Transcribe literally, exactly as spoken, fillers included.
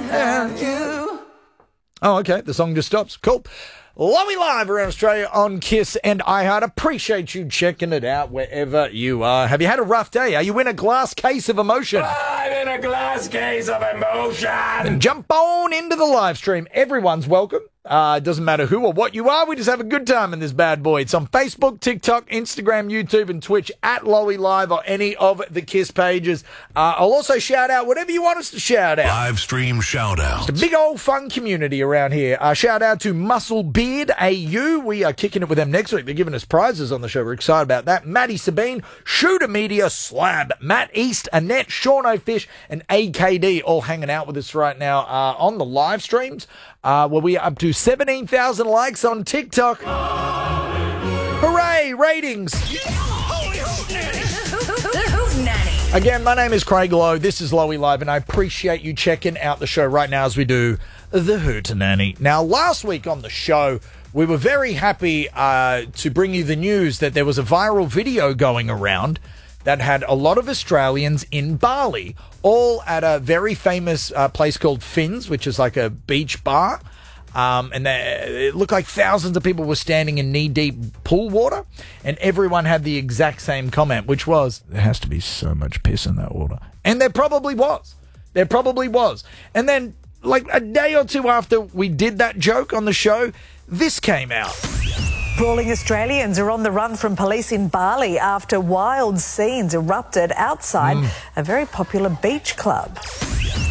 have you. Oh, okay. The song just stops. Cool. Lowy live around Australia on Kiss and iHeart. Appreciate you checking it out wherever you are. Have you had a rough day? Are you in a glass case of emotion? I'm in a glass case of emotion. Jump on into the live stream. Everyone's welcome. Uh, it doesn't matter who or what you are. We just have a good time in this bad boy. It's on Facebook, TikTok, Instagram, YouTube, and Twitch at Lowy Live or any of the Kiss pages. Uh, I'll also shout out whatever you want us to shout out. Live stream shout out. It's a big old fun community around here. Uh, shout out to Muscle Beard A U. We are kicking it with them next week. They're giving us prizes on the show. We're excited about that. Maddie Sabine, Shooter Media, Slab, Matt East, Annette, Sean O'Fish, and A K D all hanging out with us right now uh, on the live streams. Uh, where we are up to seventeen thousand likes on TikTok. Hooray, ratings. Again, my name is Craig Lowe. This is Lowy Live, and I appreciate you checking out the show right now as we do the Hootenanny. Now, last week on the show, we were very happy uh, to bring you the news that there was a viral video going around that had a lot of Australians in Bali, all at a very famous uh, place called Finn's, which is like a beach bar. Um, and they, it looked like thousands of people were standing in knee-deep pool water, and everyone had the exact same comment, which was, there has to be so much piss in that water. And there probably was. There probably was. And then, like a day or two after we did that joke on the show, this came out. Brawling Australians are on the run from police in Bali after wild scenes erupted outside mm. a very popular beach club.